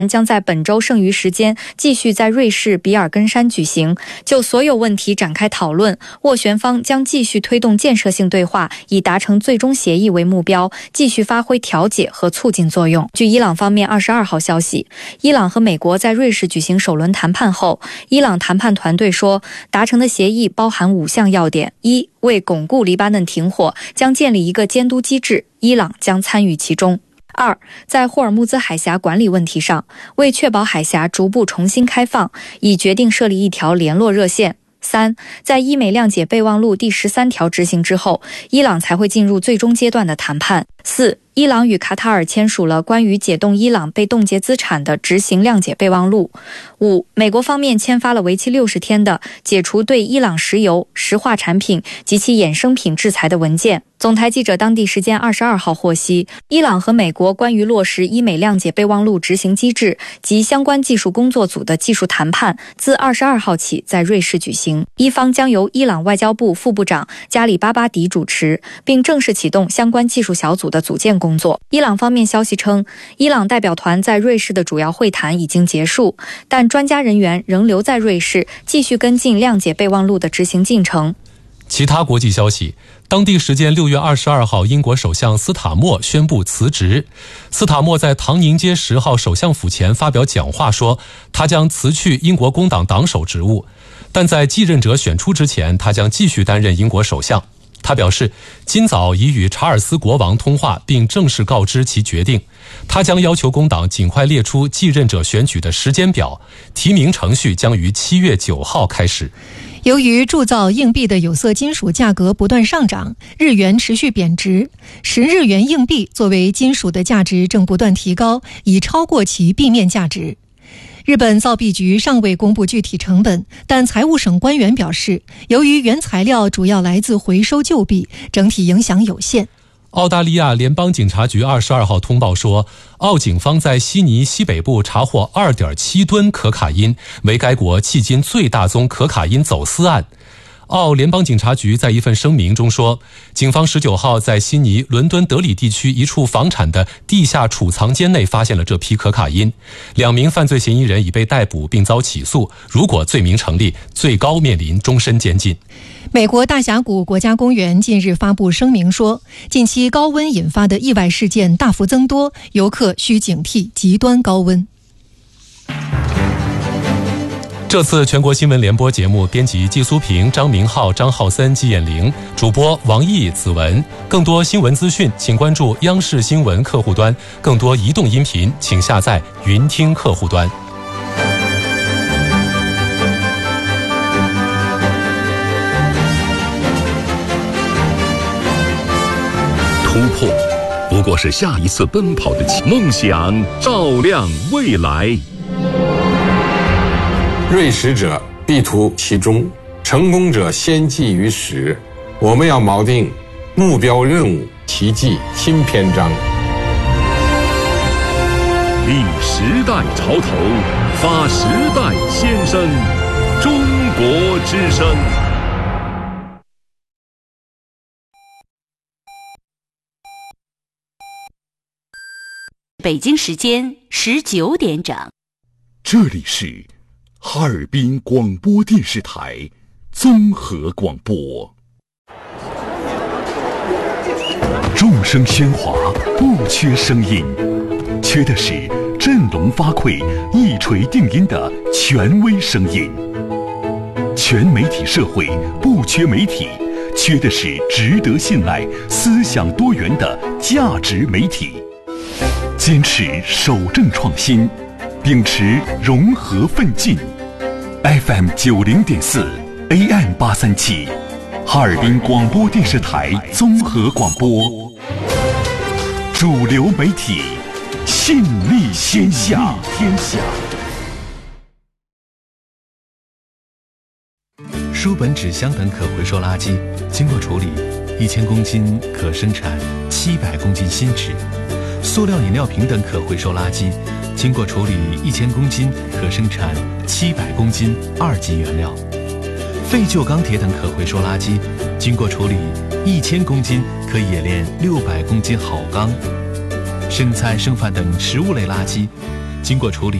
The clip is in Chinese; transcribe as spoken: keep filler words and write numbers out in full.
将在本周剩余时间继续在瑞士比尔根山举行，就所有问题展开讨论。斡旋方将继续推动建设性对话，以达成最终协议为目标，继续发挥调解和促进作用。据伊朗方面二十二号消息，伊朗和美国在瑞士举行首轮谈判后，伊朗谈判团队说，达成的协议包含五项要点：一、为巩固黎巴嫩停火，将建立一个监督机制，伊朗将参与其中。二，在霍尔木兹海峡管理问题上，为确保海峡逐步重新开放，已决定设立一条联络热线。三，在伊美谅解备忘录第十三条执行之后，伊朗才会进入最终阶段的谈判。四，伊朗与卡塔尔签署了关于解冻伊朗被冻结资产的执行谅解备忘录。五，美国方面签发了为期六十天的解除对伊朗石油、石化产品及其衍生品制裁的文件。总台记者当地时间二十二号获悉，伊朗和美国关于落实伊美谅解备忘录执行机制及相关技术工作组的技术谈判自二十二号起在瑞士举行，一方将由伊朗外交部副部长加里巴巴迪主持，并正式启动相关技术小组的组建工作。伊朗方面消息称，伊朗代表团在瑞士的主要会谈已经结束，但专家人员仍留在瑞士继续跟进谅解备忘录的执行进程。 其他国际消息，当地时间六月二十二号，英国首相斯塔默宣布辞职。斯塔默在唐宁街十号首相府前发表讲话说，他将辞去英国工党党首职务，但在继任者选出之前，他将继续担任英国首相。他表示，今早已与查尔斯国王通话，并正式告知其决定。他将要求工党尽快列出继任者选举的时间表，提名程序将于七月九号开始。 由于铸造硬币的有色金属价格不断上涨，日元持续贬值，十日元硬币作为金属的价值正不断提高，已超过其币面价值。日本造币局尚未公布具体成本，但财务省官员表示，由于原材料主要来自回收旧币，整体影响有限。 澳大利亚联邦警察局二十二号通报说，澳警方在悉尼西北部查获 二点七吨可卡因，为该国迄今最大宗可卡因走私案。澳联邦警察局在一份声明中说，警方十九号在悉尼、伦敦德里地区一处房产的地下储藏间内发现了这批可卡因，两名犯罪嫌疑人已被逮捕并遭起诉，如果罪名成立，最高面临终身监禁。 美国大峡谷国家公园近日发布声明说，近期高温引发的意外事件大幅增多，游客需警惕极端高温。 这次全国新闻联播节目编辑季苏平、张明浩、张浩森、季艳玲，主播王毅、子文。更多新闻资讯请关注央视新闻客户端，更多移动音频请下载云听客户端。 突破不过是下一次奔跑的起，梦想照亮未来。 锐识者必图其中，成功者先记于始。我们要锚定目标任务，奇迹新篇章。 立时代潮头，发时代先声，中国之声。 北京时间十九点整， 这里是哈尔滨广播电视台综合广播。众声喧哗，不缺声音，缺的是振聋发聩、一锤定音的权威声音。全媒体社会不缺媒体，缺的是值得信赖、思想多元的价值媒体。坚持守正创新，秉持融合奋进。F M 九零点四 A M 八三七，哈尔滨广播电视台综合广播，主流媒体，信力天下。天下。 书本、纸箱等可回收垃圾，经过处理，一千公斤可生产七百公斤新纸。塑料饮料瓶等可回收垃圾，经过处理一千公斤可生产七百公斤二级原料。废旧钢铁等可回收垃圾，经过处理一千公斤可冶炼六百公斤好钢。剩菜剩饭等食物类垃圾， 经过处理